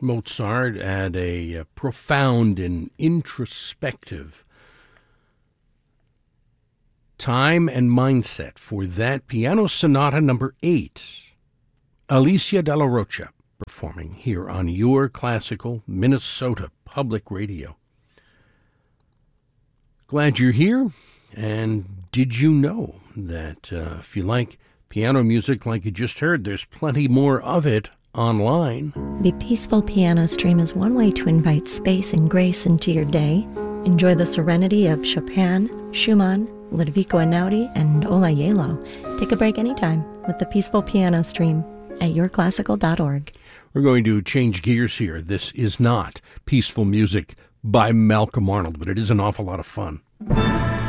Mozart had a profound and introspective time and mindset for that piano sonata number 8. Alicia Della Rocha performing here on your classical Minnesota Public Radio. Glad you're here. And did you know that if you like piano music like you just heard, there's plenty more of it online. The Peaceful Piano Stream is one way to invite space and grace into your day. Enjoy the serenity of Chopin, Schumann, Ludovico Einaudi, and Ola Yelo. Take a break anytime with the Peaceful Piano Stream at yourclassical.org. We're going to change gears here. This is not peaceful music by Malcolm Arnold, but it is an awful lot of fun.